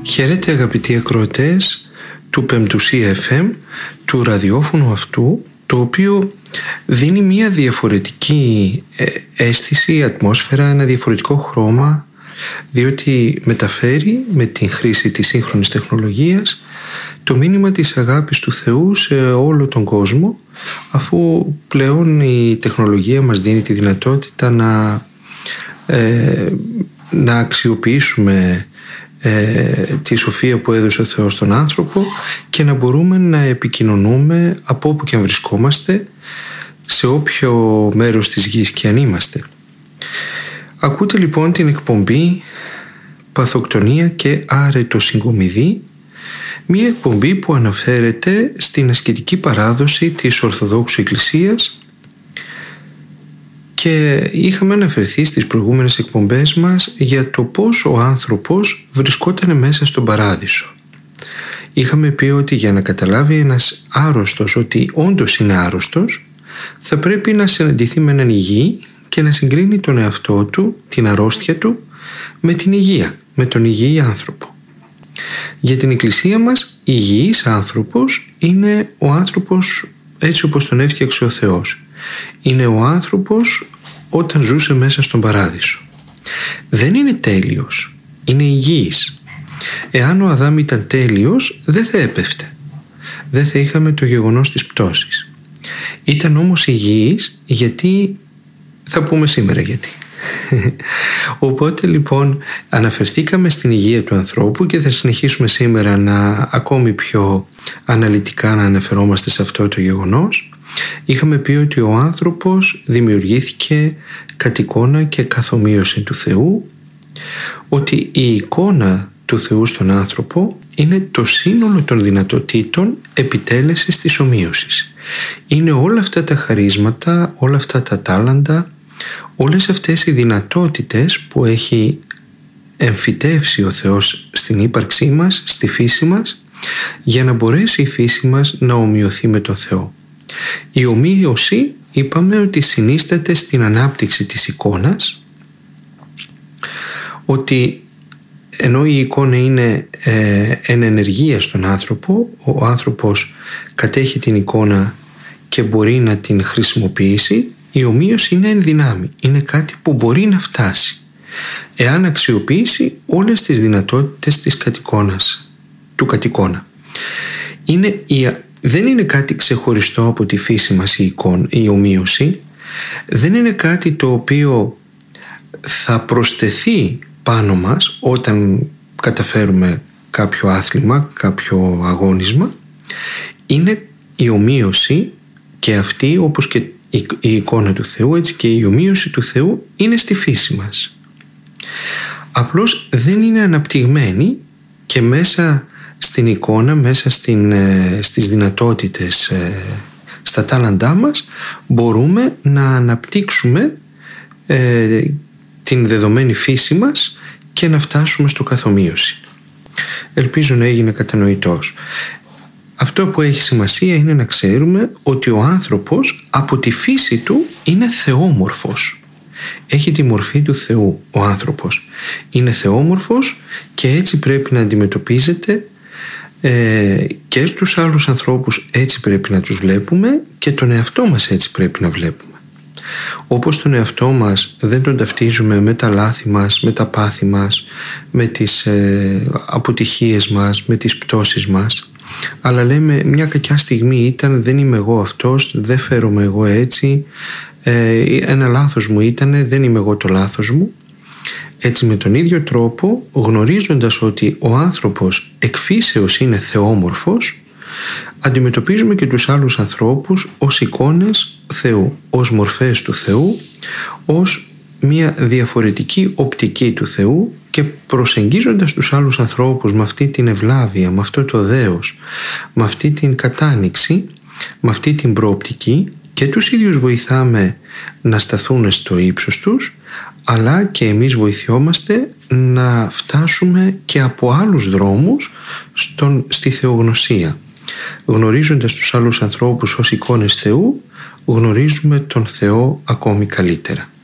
Χαίρετε αγαπητοί ακροατές του Πεμπτουσία FM, του ραδιόφωνου αυτού, το οποίο δίνει μια διαφορετική αίσθηση, ατμόσφαιρα, ένα διαφορετικό χρώμα, διότι μεταφέρει με την χρήση της σύγχρονης τεχνολογίας το μήνυμα της αγάπης του Θεού σε όλο τον κόσμο, αφού πλέον η τεχνολογία μας δίνει τη δυνατότητα να αξιοποιήσουμε τη σοφία που έδωσε ο Θεός στον άνθρωπο και να μπορούμε να επικοινωνούμε από όπου και αν βρισκόμαστε, σε όποιο μέρος της γης και αν είμαστε. Ακούτε λοιπόν την εκπομπή Παθοκτονία και Άρετο Συγκομιδή, μια εκπομπή που αναφέρεται στην ασκητική παράδοση της Ορθοδόξου Εκκλησίας, και είχαμε αναφερθεί στις προηγούμενες εκπομπές μας για το πώς ο άνθρωπος βρισκόταν μέσα στον παράδεισο. Είχαμε πει ότι για να καταλάβει ένας άρρωστος ότι όντως είναι άρρωστος, θα πρέπει να συναντηθεί με έναν υγιή και να συγκρίνει τον εαυτό του, την αρρώστια του, με την υγεία, με τον υγιή άνθρωπο. Για την Εκκλησία μας, υγιής άνθρωπος είναι ο άνθρωπος έτσι όπως τον έφτιαξε ο Θεός. Είναι ο άνθρωπος όταν ζούσε μέσα στον παράδεισο. Δεν είναι τέλειος, είναι υγιής. Εάν ο Αδάμ ήταν τέλειος, δεν θα έπεφτε. Δεν θα είχαμε το γεγονός της πτώσης. Ήταν όμως υγιής γιατί, θα πούμε σήμερα γιατί. Οπότε λοιπόν αναφερθήκαμε στην υγεία του ανθρώπου και θα συνεχίσουμε σήμερα ακόμη πιο αναλυτικά να αναφερόμαστε σε αυτό το γεγονός. Είχαμε πει ότι ο άνθρωπος δημιουργήθηκε κατ' εικόνα και καθ' ομοίωση του Θεού, ότι η εικόνα του Θεού στον άνθρωπο είναι το σύνολο των δυνατοτήτων επιτέλεσης της ομοίωσης. Είναι όλα αυτά τα χαρίσματα, όλα αυτά τα τάλαντα, όλες αυτές οι δυνατότητες που έχει εμφυτεύσει ο Θεός στην ύπαρξή μας, στη φύση μας, για να μπορέσει η φύση μας να ομοιωθεί με τον Θεό. Η ομοίωση είπαμε ότι συνίσταται στην ανάπτυξη της εικόνας, ότι ενώ η εικόνα είναι εν ενεργεία στον άνθρωπο, ο άνθρωπος κατέχει την εικόνα και μπορεί να την χρησιμοποιήσει. Η ομοίωση είναι εν δυνάμει, είναι κάτι που μπορεί να φτάσει εάν αξιοποιήσει όλες τις δυνατότητες της κατ' του κατ' εικόνα. Δεν είναι κάτι ξεχωριστό από τη φύση μας η ομοίωση, δεν είναι κάτι το οποίο θα προσθεθεί πάνω μας όταν καταφέρουμε κάποιο άθλημα, κάποιο αγώνισμα. Είναι η ομοίωση, και αυτή όπως και η εικόνα του Θεού, έτσι και η ομοίωση του Θεού είναι στη φύση μας. Απλώς δεν είναι αναπτυγμένη, και μέσα στην εικόνα, μέσα στις δυνατότητες, στα τάλαντά μας, μπορούμε να αναπτύξουμε την δεδομένη φύση μας και να φτάσουμε στο καθομοίωση. Ελπίζω να έγινε κατανοητός. Αυτό που έχει σημασία είναι να ξέρουμε ότι ο άνθρωπος από τη φύση του είναι θεόμορφος. Έχει τη μορφή του Θεού ο άνθρωπος. Είναι θεόμορφος και έτσι πρέπει να αντιμετωπίζεται, και στους άλλους ανθρώπους έτσι πρέπει να τους βλέπουμε, και τον εαυτό μας έτσι πρέπει να βλέπουμε. Όπως τον εαυτό μας δεν τον ταυτίζουμε με τα λάθη μας, με τα πάθη μας, με τις αποτυχίες μας, με τις πτώσεις μας, αλλά λέμε μια κακιά στιγμή ήταν, δεν είμαι εγώ αυτός, δεν φέρομαι εγώ έτσι, ένα λάθος μου ήτανε, δεν είμαι εγώ το λάθος μου. Έτσι με τον ίδιο τρόπο, γνωρίζοντας ότι ο άνθρωπος εκ φύσεως είναι θεόμορφος, αντιμετωπίζουμε και τους άλλους ανθρώπους ως εικόνες Θεού, ως μορφές του Θεού, ως μια διαφορετική οπτική του Θεού, και προσεγγίζοντας τους άλλους ανθρώπους με αυτή την ευλάβεια, με αυτό το δέος, με αυτή την κατάνοιξη, με αυτή την προοπτική, και τους ίδιους βοηθάμε να σταθούν στο ύψος τους, αλλά και εμείς βοηθιόμαστε να φτάσουμε και από άλλους δρόμους στη θεογνωσία. Γνωρίζοντας τους άλλους ανθρώπους ως εικόνες Θεού, γνωρίζουμε τον Θεό ακόμη καλύτερα.